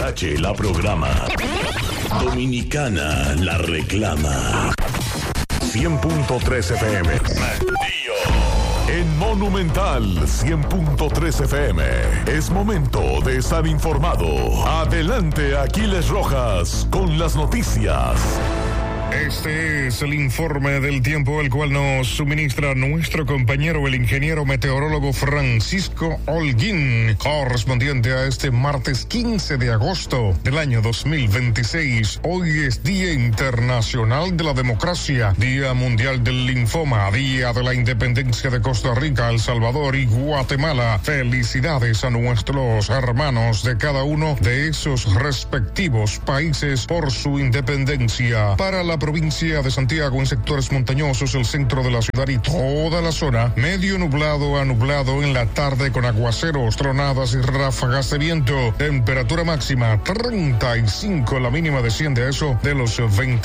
HHH la programa. Dominicana la reclama. 100.3 FM. En Monumental 100.3 FM. Es momento de estar informado. Adelante, Aquiles Rojas, con las noticias. Este es el informe del tiempo, el cual nos suministra nuestro compañero, el ingeniero meteorólogo Francisco Holguín, correspondiente a este martes 15 de agosto del año 2026. Hoy es Día Internacional de la Democracia, Día Mundial del Linfoma, Día de la Independencia de Costa Rica, El Salvador y Guatemala. Felicidades a nuestros hermanos de cada uno de esos respectivos países por su independencia. Para la provincia de Santiago, en sectores montañosos, el centro de la ciudad y toda la zona, medio nublado a nublado en la tarde con aguaceros, tronadas y ráfagas de viento. Temperatura máxima 35, la mínima desciende a eso de los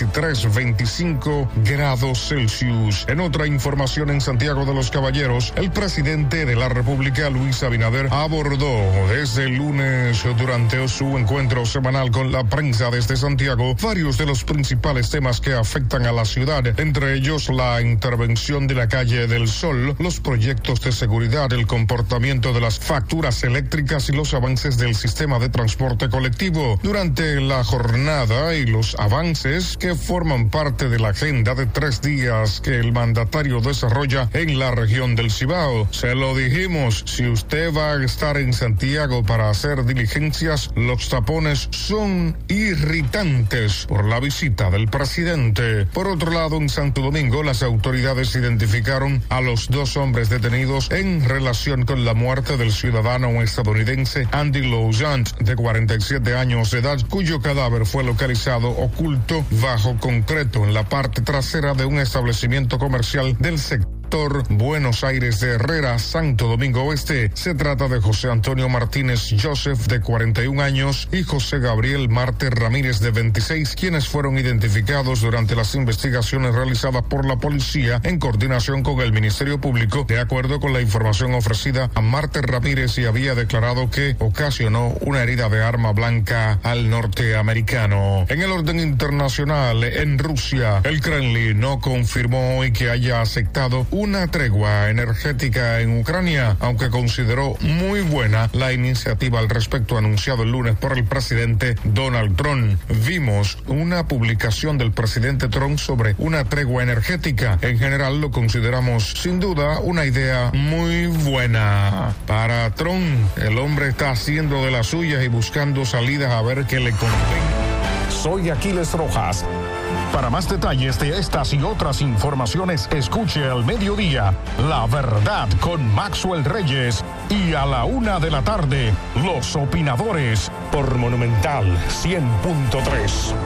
23-25 grados Celsius. En otra información, en Santiago de los Caballeros, el presidente de la República, Luis Abinader, abordó desde el lunes durante su encuentro semanal con la prensa desde Santiago varios de los principales temas que afectan a la ciudad, entre ellos la intervención de la calle del Sol, los proyectos de seguridad, el comportamiento de las facturas eléctricas y los avances del sistema de transporte colectivo. Durante la jornada y los avances que forman parte de la agenda de 3 días que el mandatario desarrolla en la región del Cibao. Se lo dijimos, si usted va a estar en Santiago para hacer diligencias, los tapones son irritantes por la visita del presidente. Por otro lado, en Santo Domingo, las autoridades identificaron a los 2 hombres detenidos en relación con la muerte del ciudadano estadounidense Andy Lauzant, de 47 años de edad, cuyo cadáver fue localizado oculto bajo concreto en la parte trasera de un establecimiento comercial del sector Buenos Aires de Herrera, Santo Domingo Oeste. Se trata de José Antonio Martínez Joseph, de 41 años, y José Gabriel Marte Ramírez, de 26, quienes fueron identificados durante las investigaciones realizadas por la policía en coordinación con el Ministerio Público. De acuerdo con la información ofrecida, a Marte Ramírez y había declarado que ocasionó una herida de arma blanca al norteamericano. En el orden internacional, en Rusia, el Kremlin no confirmó hoy que haya aceptado una tregua energética en Ucrania, aunque consideró muy buena la iniciativa al respecto anunciado el lunes por el presidente Donald Trump. Vimos una publicación del presidente Trump sobre una tregua energética. En general lo consideramos sin duda una idea muy buena. Para Trump, el hombre está haciendo de las suyas y buscando salidas a ver qué le convenga. Soy Aquiles Rojas. Para más detalles de estas y otras informaciones, escuche al mediodía La Verdad con Maxwell Reyes y a la 1 de la tarde, Los Opinadores por Monumental 100.3.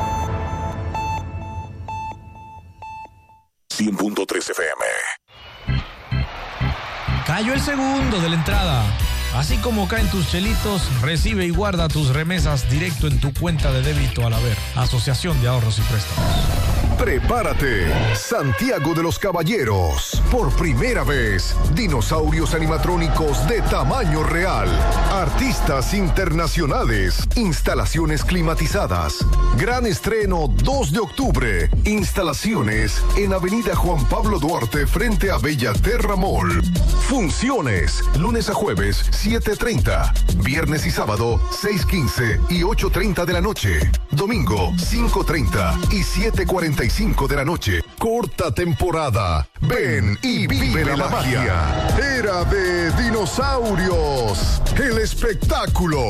100.3 FM. Cayó el segundo de la entrada. Así como caen tus chelitos, recibe y guarda tus remesas directo en tu cuenta de débito al haber. Asociación de Ahorros y Préstamos. Prepárate, Santiago de los Caballeros. Por primera vez, dinosaurios animatrónicos de tamaño real, artistas internacionales, instalaciones climatizadas. Gran estreno 2 de octubre. Instalaciones en Avenida Juan Pablo Duarte frente a Bellaterra Mall. Funciones, lunes a jueves 7:30, viernes y sábado 6:15 y 8:30 de la noche. Domingo 5:30 y 7:45 de la noche. Corta temporada. Ven y vive la magia. Era de dinosaurios. El espectáculo.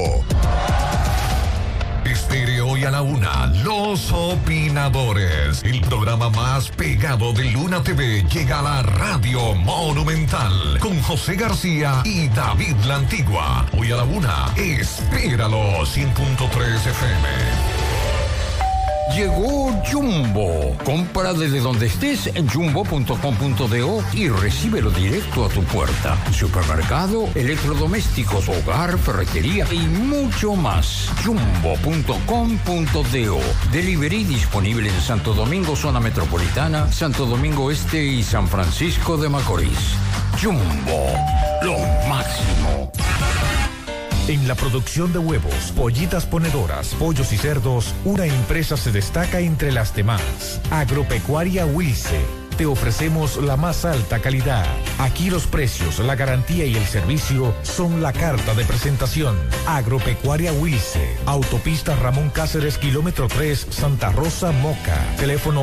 Estéreo y a la 1, Los Opinadores. El programa más pegado de Luna TV llega a la Radio Monumental con José García y David La Antigua. Hoy a la 1, espéralo, 100.3 FM. Llegó Jumbo. Compra desde donde estés en jumbo.com.do y recíbelo directo a tu puerta. Supermercado, electrodomésticos, hogar, ferretería y mucho más. Jumbo.com.do. Delivery disponible en Santo Domingo, zona metropolitana, Santo Domingo Este y San Francisco de Macorís. Jumbo, lo máximo. En la producción de huevos, pollitas ponedoras, pollos y cerdos, una empresa se destaca entre las demás. Agropecuaria Wilce. Te ofrecemos la más alta calidad. Aquí los precios, la garantía y el servicio son la carta de presentación. Agropecuaria Wilce. Autopista Ramón Cáceres, kilómetro 3, Santa Rosa, Moca. Teléfono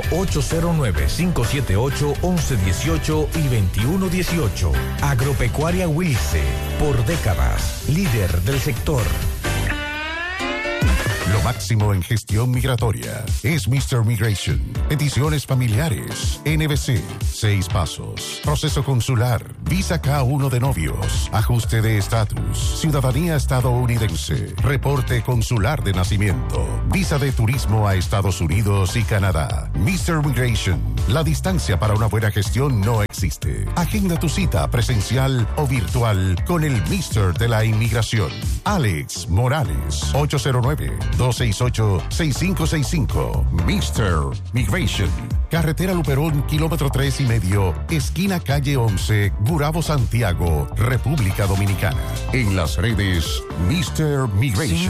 809-578-1118 y 2118. Agropecuaria Wilce. Por décadas, líder del sector. Lo máximo en gestión migratoria es Mr. Migration. Peticiones familiares, NVC, 6 pasos. Proceso consular, visa K1 de novios, ajuste de estatus, ciudadanía estadounidense, reporte consular de nacimiento, visa de turismo a Estados Unidos y Canadá. Mr. Migration. La distancia para una buena gestión no existe. Agenda tu cita presencial o virtual con el Mr. de la Inmigración. Alex Morales, 809-268-6565. Mr. Migration. Carretera Luperón, kilómetro 3,5, esquina calle 11, Gurabo, Santiago, República Dominicana. En las redes, Mr. Migration.